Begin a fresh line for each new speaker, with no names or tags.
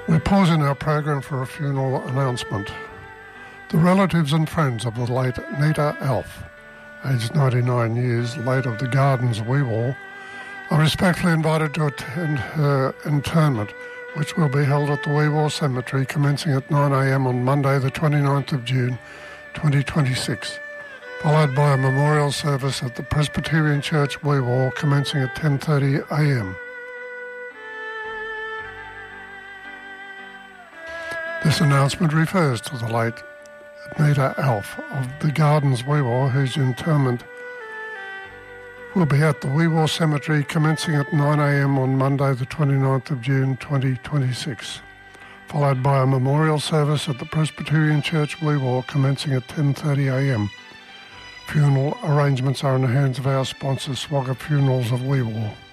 We pause in our program for a funeral announcement. The relatives and friends of the late Nita Alf, aged 99 years, late of the Gardens Weewall, are respectfully invited to attend her interment, which will be held at the Weewall Cemetery commencing at 9 a.m. on Monday the 29th of June 2026, followed by a memorial service at the Presbyterian Church Weewall commencing at 10:30 a.m. This announcement refers to the late Nita Alf of the Gardens Weewall, whose interment will be at the Weewall Cemetery commencing at 9 a.m. on Monday the 29th of June 2026, followed by a memorial service at the Presbyterian Church Weewall commencing at 10:30 a.m. Funeral arrangements are in the hands of our sponsor, Swagger Funerals of Weewall.